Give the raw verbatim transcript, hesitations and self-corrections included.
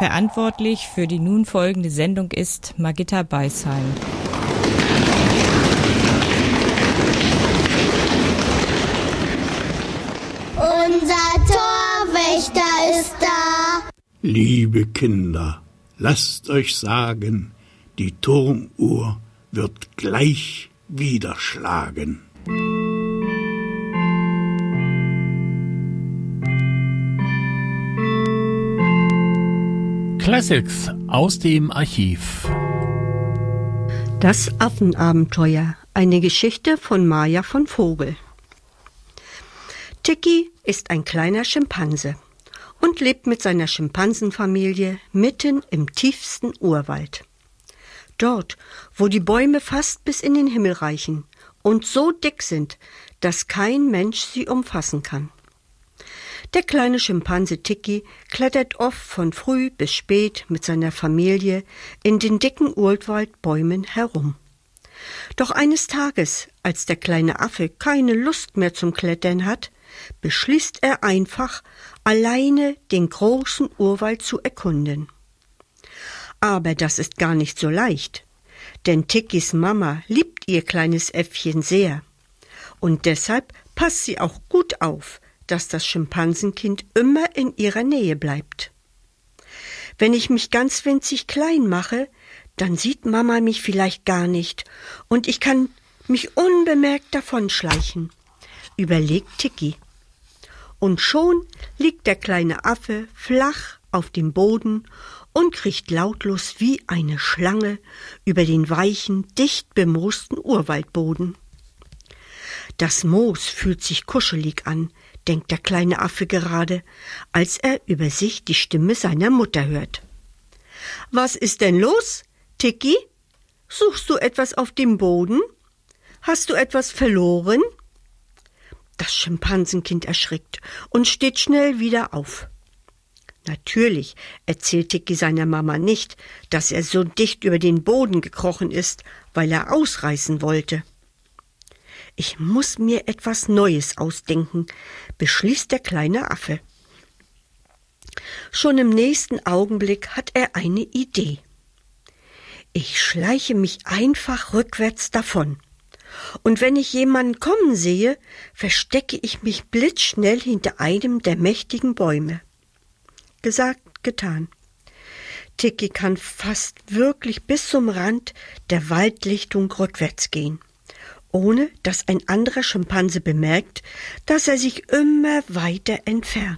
Verantwortlich für die nun folgende Sendung ist Margitta Beisheim. Unser Torwächter ist da. Liebe Kinder, lasst euch sagen, die Turmuhr wird gleich wieder schlagen. Classics aus dem Archiv. Das Affenabenteuer, eine Geschichte von Maja von Vogel. Tiki ist ein kleiner Schimpanse und lebt mit seiner Schimpansenfamilie mitten im tiefsten Urwald. Dort, wo die Bäume fast bis in den Himmel reichen und so dick sind, dass kein Mensch sie umfassen kann. Der kleine Schimpanse Tiki klettert oft von früh bis spät mit seiner Familie in den dicken Urwaldbäumen herum. Doch eines Tages, als der kleine Affe keine Lust mehr zum Klettern hat, beschließt er einfach, alleine den großen Urwald zu erkunden. Aber das ist gar nicht so leicht, denn Tikis Mama liebt ihr kleines Äffchen sehr. Und deshalb passt sie auch gut auf, dass das Schimpansenkind immer in ihrer Nähe bleibt. Wenn ich mich ganz winzig klein mache, dann sieht Mama mich vielleicht gar nicht und ich kann mich unbemerkt davonschleichen, überlegt Tiki. Und schon liegt der kleine Affe flach auf dem Boden und kriecht lautlos wie eine Schlange über den weichen, dicht bemoosten Urwaldboden. Das Moos fühlt sich kuschelig an, denkt der kleine Affe gerade, als er über sich die Stimme seiner Mutter hört. »Was ist denn los, Tiki? Suchst du etwas auf dem Boden? Hast du etwas verloren?« Das Schimpansenkind erschrickt und steht schnell wieder auf. Natürlich erzählt Tiki seiner Mama nicht, dass er so dicht über den Boden gekrochen ist, weil er ausreißen wollte. »Ich muss mir etwas Neues ausdenken«, beschließt der kleine Affe. Schon im nächsten Augenblick hat er eine Idee. »Ich schleiche mich einfach rückwärts davon. Und wenn ich jemanden kommen sehe, verstecke ich mich blitzschnell hinter einem der mächtigen Bäume.« Gesagt, getan. Tiki kann fast wirklich bis zum Rand der Waldlichtung rückwärts gehen, ohne dass ein anderer Schimpanse bemerkt, dass er sich immer weiter entfernt.